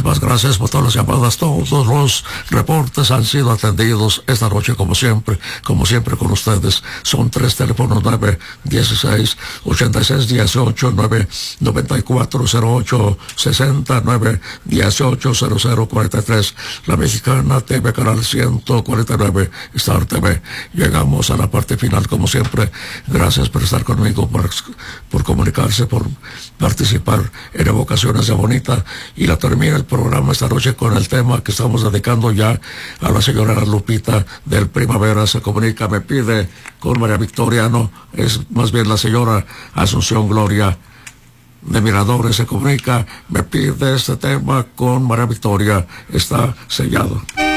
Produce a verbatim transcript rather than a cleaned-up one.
Muchísimas gracias por todas las llamadas. Todos los reportes han sido atendidos esta noche, como siempre, como siempre con ustedes. Son tres teléfonos: nueve dieciséis, ochenta y seis dieciocho, nueve noventa y cuatro, cero ocho sesenta, nueve dieciocho, cero cero cuarenta y tres. La Mexicana T V, canal ciento cuarenta y nueve, Star T V. Llegamos a la parte final, como siempre. Gracias por estar conmigo, por, por comunicarse, por participar en Evocaciones de Bonita. Y la termina el programa esta noche con el tema que estamos dedicando ya a la señora Lupita del Primavera. Se comunica, me pide con María Victoriano, es más bien la señora Asunción Gloria de Miradores. Se comunica, me pide este tema con María Victoria. Está sellado.